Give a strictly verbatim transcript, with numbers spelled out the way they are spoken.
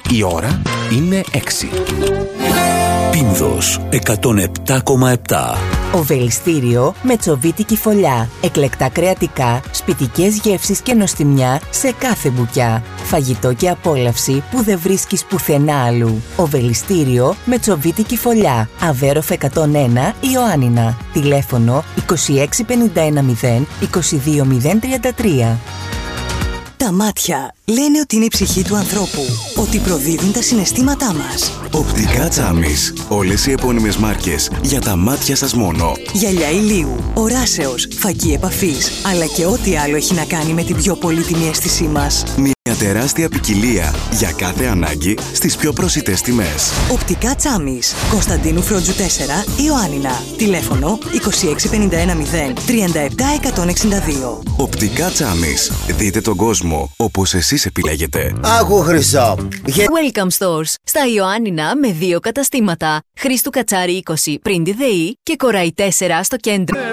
Η ώρα είναι έξι. Πίνδος εκατόν επτά κόμμα επτά. Οβελιστήριο με τσοβίτικη φωλιά. Εκλεκτά κρεατικά, σπιτικές γεύσεις και νοστιμιά σε κάθε μπουκιά. Φαγητό και απόλαυση που δεν βρίσκεις πουθενά αλλού. Οβελιστήριο με τσοβίτικη φωλιά. Αβέροφ εκατόν ένα Ιωάννινα. Τηλέφωνο είκοσι έξι πενήντα ένα μηδέν είκοσι δύο μηδέν τριάντα τρία. Τα μάτια λένε ότι είναι η ψυχή του ανθρώπου, ότι προδίδουν τα συναισθήματά μας. Οπτικά Τσάμις. Όλες οι επώνυμες μάρκες για τα μάτια σας μόνο. Γυαλιά ηλίου, οράσεως, φακή επαφής, αλλά και ό,τι άλλο έχει να κάνει με την πιο πολύτιμη αίσθησή μας. Μια τεράστια ποικιλία για κάθε ανάγκη στις πιο προσιτές τιμές. Οπτικά Τσάμις. Κωνσταντίνου Φρόντζου τέσσερα, Ιωάννινα. Τηλέφωνο είκοσι έξι πενήντα ένα μηδέν τριάντα επτά εκατόν εξήντα δύο. Οπτικά Τσάμις. Δείτε τον κόσμο όπως εσείς επιλέγετε. Άκου Χρυσό. Welcome Stores. Στα Ιωάννινα με δύο καταστήματα. Χρήστου Κατσάρη είκοσι πριν τη ΔΕΗ και Κοραϊ τέσσερα στο κέντρο.